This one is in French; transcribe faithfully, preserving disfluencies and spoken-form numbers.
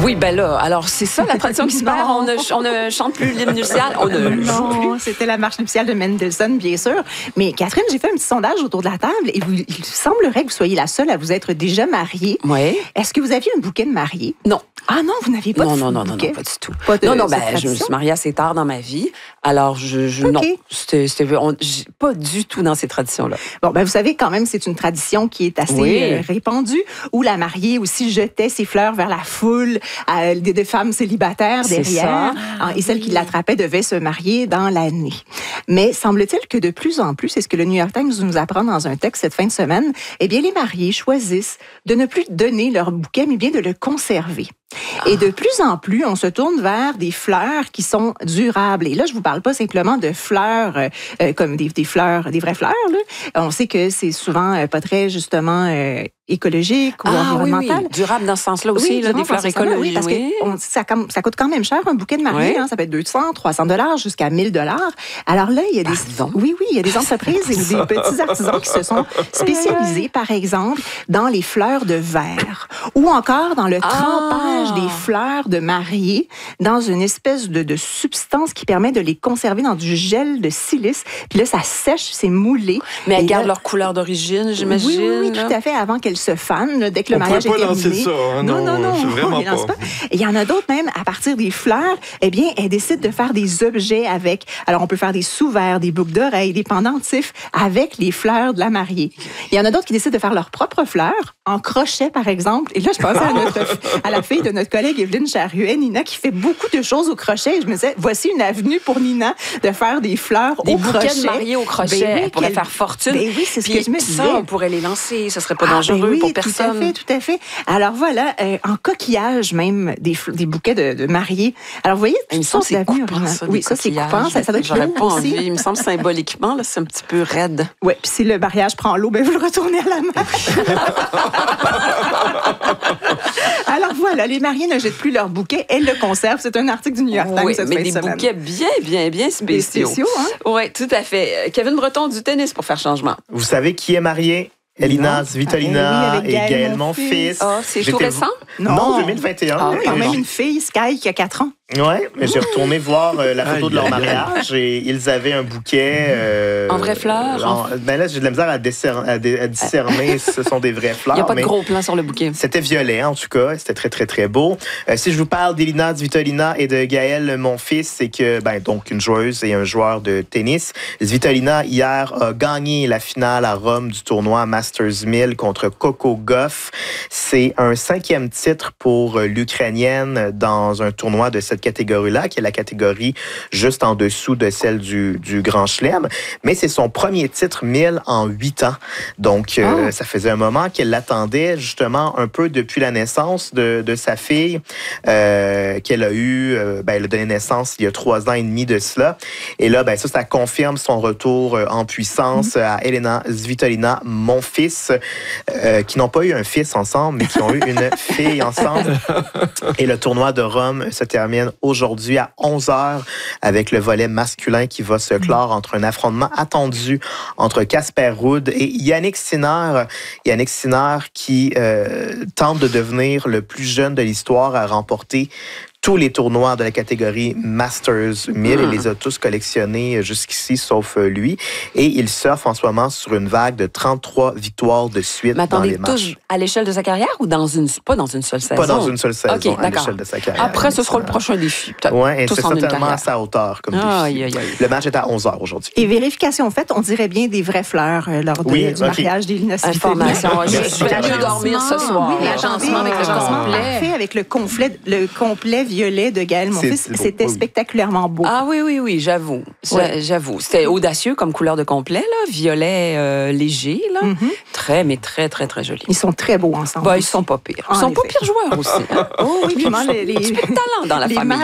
Oui, ben là, alors c'est ça la tradition qui se perd. On ne, on ne chante plus l'hymne nuptial. On ne joue plus. Non, c'était la marche nuptiale de Mendelssohn, bien sûr. Mais Catherine, j'ai fait un petit sondage autour de la table et vous, il semblerait que vous soyez la seule à vous être déjà mariée. Oui. Est-ce que vous aviez un bouquet de mariée? Non. Ah non, vous n'aviez pas non, de non, non, bouquet? non, non, pas du tout. Pas de, non, non, ben, tradition? je me suis mariée assez tard dans ma vie. Alors, je, je okay. non, c'était, c'était on, pas du tout dans ces traditions-là. Bon, ben, vous savez, quand même, c'est une tradition qui est assez oui. euh, répandue, où la mariée aussi jetait ses fleurs vers la foule, euh, des, des femmes célibataires c'est derrière, ah, et celle oui. qui l'attrapait devait se marier dans l'année. Mais semble-t-il que de plus en plus, c'est ce que le New York Times nous apprend dans un texte cette fin de semaine, eh bien, les mariés choisissent de ne plus donner leur bouquet, mais bien de le conserver. Et de plus en plus, on se tourne vers des fleurs qui sont durables. Et là, je vous parle pas simplement de fleurs euh, comme des, des fleurs, des vraies fleurs. Là. On sait que c'est souvent euh, pas très justement euh, écologique ou ah, environnemental. Oui, oui. Durable dans ce sens-là aussi, oui, là, des fleurs écologiques. Oui, parce oui. que on, ça, ça coûte quand même cher un bouquet de mariée. Oui. Hein, ça peut être deux cents, trois cents dollars jusqu'à mille dollars. Alors là, il y a des, Pardon? oui, oui, il y a des entreprises et des petits artisans qui se sont spécialisés, par exemple, dans les fleurs de verre ou encore dans le trempage ah. des fleurs de mariée dans une espèce de, de substance qui permet de les conserver dans du gel de silice. Puis là, ça sèche, c'est moulé. Mais elles et gardent là, leur couleur d'origine, j'imagine. Oui, oui, oui, tout à fait, avant qu'elles se fanent, là, dès que le on mariage est terminé. On ne peut pas lancer ça. Hein, non, non, non, non vraiment on lance pas. pas. Et il y en a d'autres même, à partir des fleurs, eh bien, elles décident de faire des objets avec. Alors, on peut faire des sous-verres, des boucles d'oreilles, des pendentifs avec les fleurs de la mariée. Il y en a d'autres qui décident de faire leurs propres fleurs, en crochet, par exemple. Et là, je pensais à, notre, à la fille de notre collègue Evelyne Charuet, Nina, qui fait beaucoup de choses au crochet. Et je me disais, voici une avenue pour Nina de faire des fleurs des au crochet. Des bouquets de mariés au crochet. Ben oui, elle pourrait faire fortune. Ben oui, c'est ce Puis que je me disais. Ça, on pourrait les lancer. Ce serait pas ah, dangereux ben oui, pour personne. Tout à fait, tout à fait. Alors voilà, euh, en coquillage même, des, des bouquets de, de mariés. Alors vous voyez, il me semble que c'est coupant, ça, oui, ça c'est coupant. Ça, ça doit être J'aurais lourd pas aussi. envie. Il me semble symboliquement, là, c'est un petit peu raide. Oui, puis si le mariage prend l'eau, ben vous le retournez à la mer. Alors voilà, les mariés ne jettent plus leur bouquet, elles le conservent. C'est un article du New York Times. Oui, cette mais fin des de semaine. bouquets bien, bien, bien spéciaux. spéciaux, hein? Oui, tout à fait. Kevin Breton du tennis pour faire changement. Vous savez qui est marié? Elina Svitolina ah, oui, et Gaël, Gaël, mon mon fils. Oh, c'est tout récent? Non, non, deux mille vingt et un. Ah, oui, quand même une fille, Sky, qui a quatre ans. Oui, mais j'ai retourné voir euh, la photo aïe, de leur aïe, mariage et ils avaient un bouquet. Euh, en vraies fleurs? En, ben là, j'ai de la misère à, décer- à, dé- à discerner si ce sont des vraies fleurs. Il n'y a pas de gros plan sur le bouquet. C'était violet, en tout cas. C'était très, très, très beau. Euh, si je vous parle d'Elina Svitolina et de Gaël, mon fils, c'est que, ben, donc, une joueuse et un joueur de tennis. Svitolina, hier, a gagné la finale à Rome du tournoi Masters mille contre Coco Gauff. C'est un cinquième titre pour l'Ukrainienne dans un tournoi de cette catégorie-là, qui est la catégorie juste en dessous de celle du, du Grand Chelem. Mais c'est son premier titre mille en huit ans. Donc, euh, oh. ça faisait un moment qu'elle l'attendait, justement, un peu depuis la naissance de, de sa fille, euh, qu'elle a eu, euh, ben, elle a donné naissance il y a trois ans et demi de cela. Et là, ben, ça, ça confirme son retour euh, en puissance mm. à Elina Svitolina, mon fils, euh, qui n'ont pas eu un fils ensemble, mais qui ont eu une fille ensemble. Et le tournoi de Rome se termine aujourd'hui à onze heures avec le volet masculin qui va se clore entre un affrontement attendu entre Casper Ruud et Yannick Sinner. Yannick Sinner qui euh, tente de devenir le plus jeune de l'histoire à remporter tous les tournois de la catégorie Masters mille. Mmh. Il les a tous collectionnés jusqu'ici, sauf lui. Et il surfe en ce moment sur une vague de trente-trois victoires de suite. Mais attendez, dans les tous à l'échelle de sa carrière ou dans une, pas dans une seule saison? Pas dans une seule saison, okay, à l'échelle de sa carrière. Après, ce sera le prochain défi, peut-être. Oui, et tous c'est certainement à sa hauteur comme ah, défi. aïe, aïe, aïe. Le match est à onze heures aujourd'hui. Et vérification faite, on dirait bien des vraies fleurs euh, lors de, oui, du okay. mariage d'Elina Svitolina. Information. Je vais mieux dormir ce soir. Oui, l'agencement avec le complet. Avec le complet, le complet violet de Gaël, mon fils. C'était oui. spectaculairement beau. Ah oui, oui, oui, j'avoue. Ouais. J'avoue. C'était audacieux comme couleur de complet, là. Violet euh, léger, là. Mm-hmm. Très, mais très, très, très joli. Ils sont très beaux ensemble. Bah, ils sont pas pires. Ils sont pas pires joueurs aussi. Hein? Oh oui, ils ont les, les... du talent dans la famille.